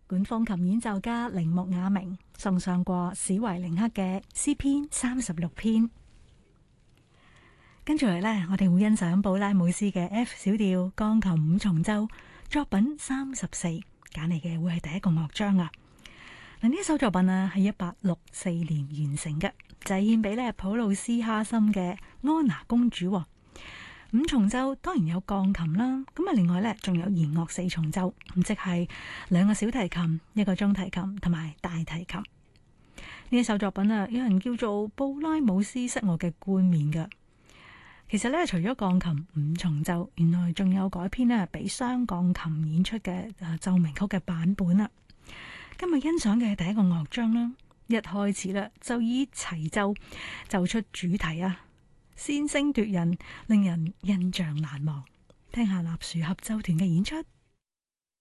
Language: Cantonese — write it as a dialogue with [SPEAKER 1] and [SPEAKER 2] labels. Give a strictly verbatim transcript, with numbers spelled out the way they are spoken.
[SPEAKER 1] 管風琴演奏家鈴木雅明送上過史維寧克嘅詩篇三十六篇。跟住嚟呢，我哋會欣賞布拉姆斯嘅 F 小調鋼琴五重奏作品三十四，揀嚟嘅會係第一個樂章啊。嗱，呢一首作品啊係一八六四年完成嘅，就係獻俾咧普魯斯哈森嘅安娜公主。五重奏當然有鋼琴啦，咁啊另外咧仲有弦樂四重奏，咁即係兩個小提琴、一個中提琴同埋大提琴。呢一首作品啊，有人叫做布拉姆斯室樂嘅冠冕噶。其實咧，除咗鋼琴五重奏，原來仲有改編咧俾雙鋼琴演出嘅誒奏鳴曲嘅版本啦。今日欣賞嘅第一個樂章啦，一開始啦就以齊奏奏出主題啊，仙聲奪人，令人印象難忘。聽下蠟樹合奏團嘅演出。